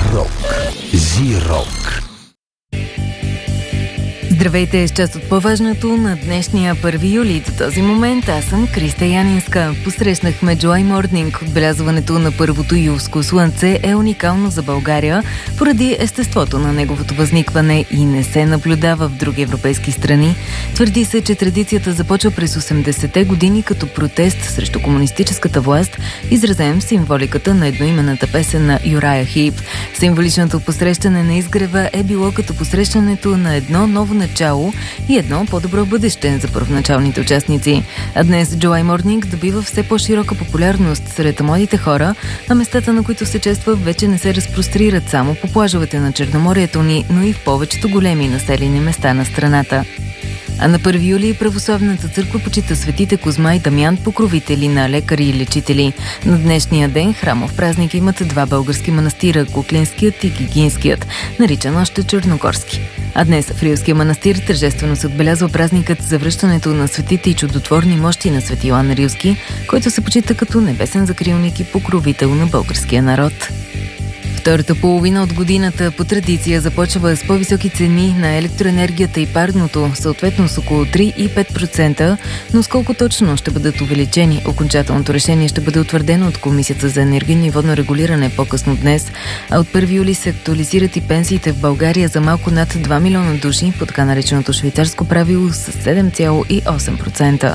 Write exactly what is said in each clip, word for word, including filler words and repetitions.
Рок. Зи-рок. Здравейте, с част от по-важното на днешния първи юли. До този момент аз съм Криста Янинска. Посрещнахме July Morning. Отбелязването на първото юлско слънце е уникално за България поради естеството на неговото възникване и не се наблюдава в други европейски страни. Твърди се, че традицията започва през осемдесетте години като протест срещу комунистическата власт, изразен в символиката на едноименната песен на Юрая Хип. Символичното посрещане на изгрева е било като посрещането на едно ново начало и едно по-добро бъдеще за първоначалните участници. А днес July Morning добива все по-широка популярност сред младите хора, а местата, на които се чества, вече не се разпрострират само по плажовете на Черноморието ни, но и в повечето големи населени места на страната. А на първи юли православната църква почита светите Козма и Дамян, покровители на лекари и лечители. На днешния ден храмов празник имат два български манастира – Куклинският и Гигинският, наричан още Черногорски. А днес в Рилския манастир тържествено се отбелязва празникът за връщането на светите и чудотворни мощи на свети Йоан Рилски, който се почита като небесен закрилник и покровител на българския народ. Втората половина от годината по традиция започва с по-високи цени на електроенергията и парното, съответно с около три и пет процента, но с колко точно ще бъдат увеличени. Окончателното решение ще бъде утвърдено от Комисията за енергийно и водно регулиране по-късно днес, а от първи юли се актуализират и пенсиите в България за малко над два милиона души по така нареченото швейцарско правило с седем цяло и осем процента.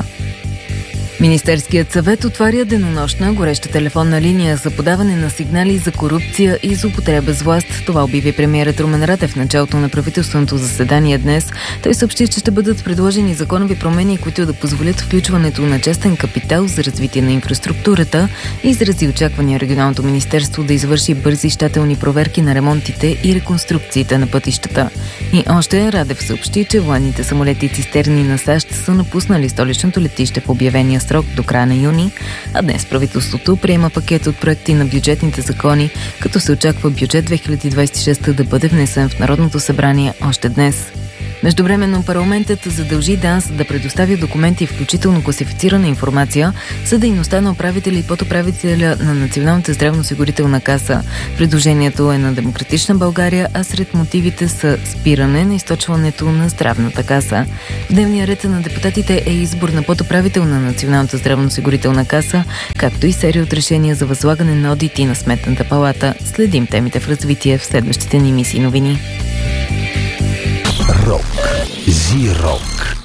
Министерският съвет отваря денонощна гореща телефонна линия за подаване на сигнали за корупция и злоупотреба с власт. Това обяви премиерът Румен Радев в началото на правителственото заседание днес. Той съобщи, че ще бъдат предложени законови промени, които да позволят включването на частен капитал за развитие на инфраструктурата и изрази очаквания регионалното министерство да извърши бързи щателни проверки на ремонтите и реконструкциите на пътищата. И още Радев съобщи, че военните самолети и цистерни на САЩ са напуснали столичното летище в обявения срок до края на юни, а днес правителството приема пакет от проекти на бюджетните закони, като се очаква бюджет две хиляди двадесет и шеста да бъде внесен в Народното събрание още днес. Междувременно парламентът задължи ДАНС да предостави документи, включително класифицирана информация, за дейността на управителя и подуправителя на Националната здравноосигурителна каса. Предложението е на Демократична България, а сред мотивите са спиране на източването на здравната каса. В дневния ред на депутатите е избор на подуправител на Националната здравноосигурителна каса, както и серия от решения за възлагане на одити на Сметната палата. Следим темите в развитие в следващите ни емисии новини. Рок. Зи-рок.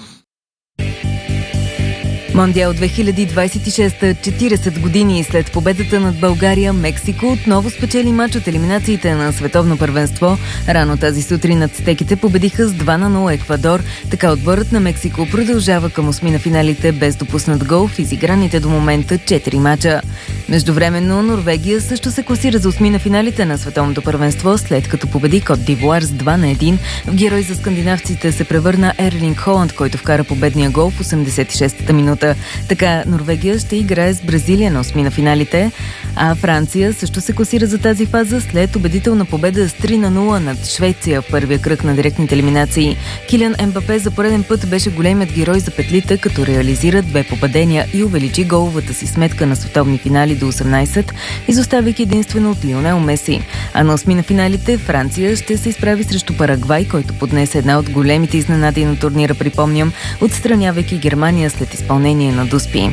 Мондиал две хиляди двадесет и шеста, четиридесет години след победата над България, Мексико отново спечели мач от елиминациите на световно първенство. Рано тази сутрин ацтеките победиха с два на нула Еквадор. Така отборът на Мексико продължава към осми на финалите без допуснат гол в изиграните до момента четири мача. Междувременно Норвегия също се класира за осми на финалите на световното първенство, след като победи Кот д'Ивуар с два на един. В герой за скандинавците се превърна Ерлинг Холанд, който вкара победния гол в осемдесет и шестата минута. Така Норвегия ще играе с Бразилия на осми на финалите, а Франция също се класира за тази фаза след убедителна победа с три на нула над Швеция в първия кръг на директните елиминации. Килиан Ембапе за пореден път беше големият герой за петлите, като реализира две попадения и увеличи головата си сметка на световни финали до осемнадесет, изоставяйки единствено от Лионел Меси. А на осми на финалите Франция ще се изправи срещу Парагвай, който поднесе една от големите изненади на турнира, припомням, отстранявайки Германия след изпълнение на дуспи.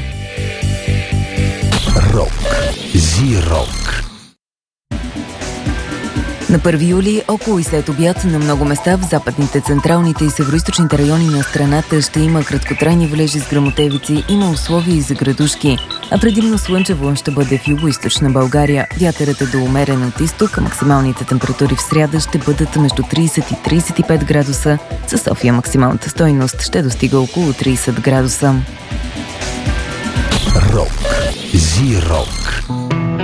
Рок. Зи-рок. На първи юли, около и след обяд, на много места в западните, централните и североизточните райони на страната ще има краткотрайни валежи с гръмотевици, има условия и за градушки, а предимно слънчево ще бъде в югоизточна България. Вятърът е до умерен от изток, а максималните температури в сряда ще бъдат между тридесет и тридесет и пет градуса. Със София максималната стойност ще достига около тридесет градуса. Рок. Зи-рок.